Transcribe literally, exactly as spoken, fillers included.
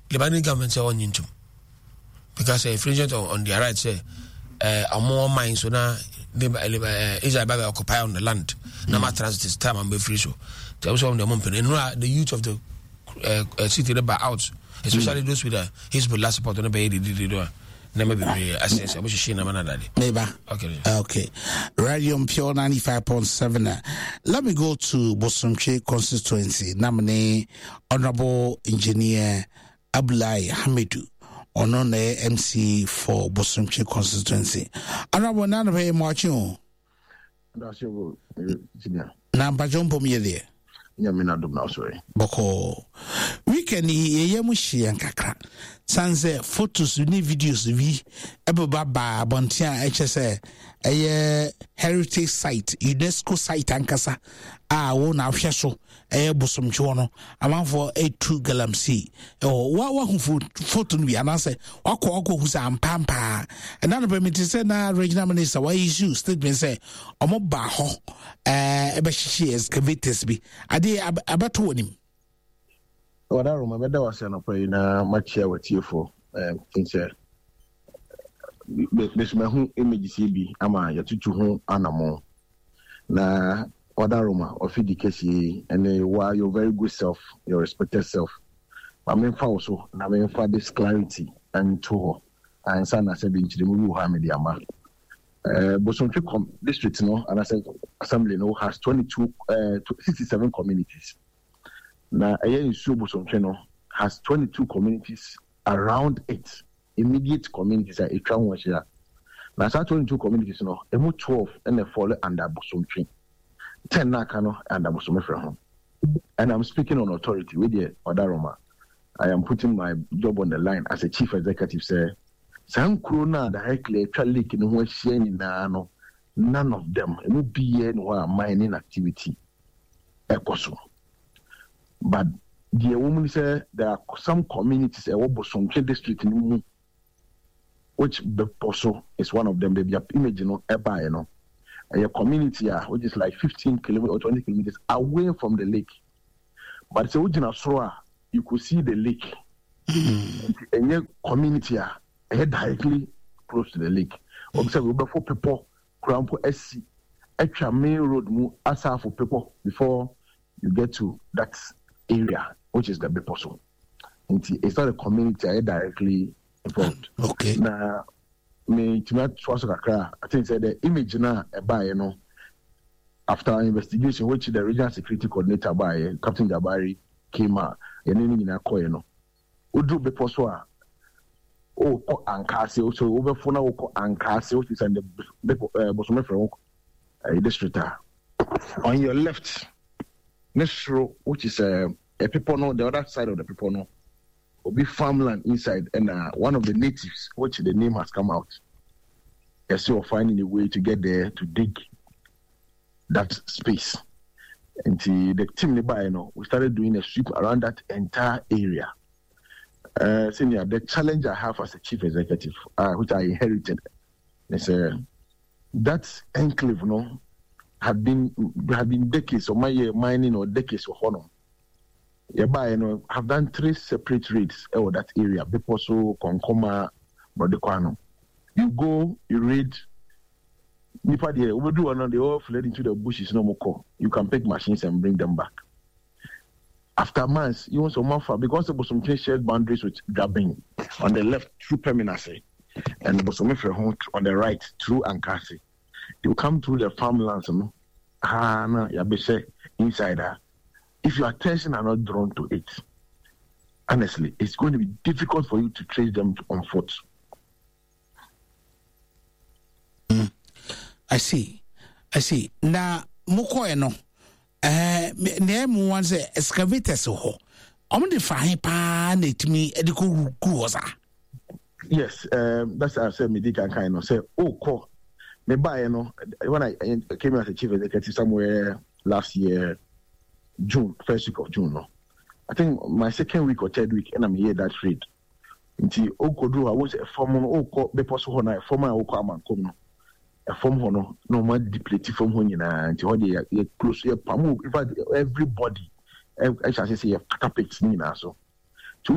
Lebanese government say on into because uh, infringement on, on their rights say uh more mines so now uh, Israel Bible occupy on the land. Mm. No matter transit is time and be free so. They also on the moment and the youth of the uh, uh, city they buy out, especially mm. those with the Hezbollah support on the bay. Never be assess. I wish you see daddy. Maybe. Okay. Okay. Radio Pure ninety-five point seven. Let me go to Bosomtwe constituency. Namne Honorable Engineer Abdullahi Hamidu. Ono ne M C for Bosomtwe constituency. Honorable Nana Pay Marching. That's your engineer. Namba Jumbo Mede. Yamina dum now sorry. Boko. Weekend ye yemushi and kakra. Sanse photos ni videos vi ebe baba bontia H S A a heritage site UNESCO site ankasa a wo na ahwe so eh Bosomtwe no amanfo eighty-two galamsey eh wa wa hu photo no bi anase wakọ wakọ hu sa ampampa and na permit say na regional minister why issue statement say omo ba ho eh ebe hihie excavators bi ade abato wonim What I remember that was an opera na much here with you for um things here. This me who image be ama ya tutu ho anamo. Na other Roma of education and you are your very good self, your respected self. I mean for also na me for this clarity and to and sana said into the movie Muhammad Ama. Uh Bosomtwe district no and I said assembly no has twenty-two uh sixty-seven communities. Now, a year Bosomtwe no has twenty-two communities around it, immediate communities at each one here. Now, so twenty-two communities no, emu twelve and they fall under Bosomtwe, ten na kano under Bosomtwe. And I'm speaking on authority with the Odaroma. I am putting my job on the line as a chief executive. Say, some corona directly actually in who sharing no, none of them. Emu be any mining activity. Ekoso. But the woman said there are some communities in Bosomtwe district in which Beposo is one of them. They be image, you know, Eba, you know, a community which is like fifteen kilometers or twenty kilometers away from the lake. But it's a Sora, you could see the lake. And your community are directly close to the lake. Observe before people, Crampo S C, extra main road, move asa for people before you get to that area, which is the Beposo. It's not a community I directly involved. Okay. Now, me to I think the image now by you know after investigation, which the regional security coordinator by Captain Jabari came out, and then in a coin, you know, Udu Beposo. Oh, Ankasi also over for now, Ankasi, which is in the Bosomtwe district. On your left. Next row, which is uh, a people know the other side of the people know, will be farmland inside, and uh, one of the natives, which the name has come out, is still finding a way to get there to dig that space. And the, the team nearby, you know, we started doing a sweep around that entire area. Uh, senior, the challenge I have as a chief executive, uh, which I inherited, is uh, that enclave, you know. Have been have been decades of my mining or decades of honor. Yeah, but you know, I've done three separate raids over that area. Beposo, Konkoma, Brodequano. You go, you raid. Nipa there, we do another. They all fled into the bushes. No more. You can pick machines and bring them back. After months, you want some more far because the Bosomtwe shared boundaries with Gabin on the left through Peminase and Bosomtwe on the right through Ankasi. You come through the farmlands, no? Ah, no, you be say inside that. If your attention are not drawn to it, honestly, it's going to be difficult for you to trace them on foot. Mm. I see, I see. Now, Moko, no, eh, name one say excavators ho. I'm the fine pan it me edico guosa. Yes, um, that's how I said. Me dig and kind of say, oh, call. Me buy, you know, when I came as a chief executive somewhere last year, June, first week of June, no. I think my second week or third week, and I'm here that trade. Until Okodu, I was a former Oko, the possible a former Oko man come, a form hono, no more depleted from Honina, until they are close, in fact, everybody, I shall say, a carpet, so.